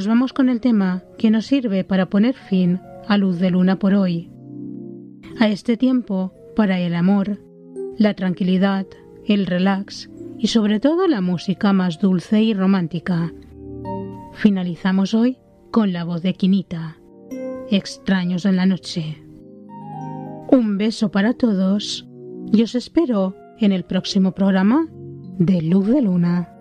nos vamos con el tema que nos sirve para poner fin a Luz de Luna por hoy. A este tiempo para el amor, la tranquilidad, el relax y sobre todo la música más dulce y romántica. Finalizamos hoy con la voz de Quinita, Extraños en la noche. Un beso para todos y os espero en el próximo programa de Luz de Luna.